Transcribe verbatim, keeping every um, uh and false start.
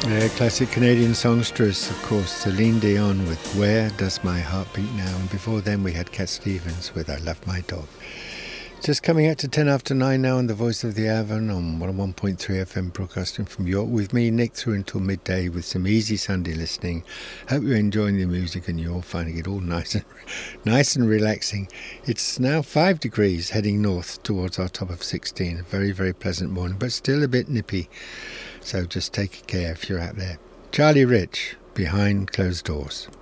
Yeah, classic Canadian songstress, of course, Celine Dion with Where Does My Heart Beat Now? And before then we had Cat Stevens with I Love My Dog. Just coming out to ten after nine now on the Voice of the Avon on one oh one point three F M, broadcasting from York with me, Nick, through until midday with some easy Sunday listening. Hope you're enjoying the music and you're finding it all nice and nice and relaxing. It's now five degrees heading north towards our top of sixteen. A very, very pleasant morning, but still a bit nippy. So just take care if you're out there. Charlie Rich, Behind Closed Doors.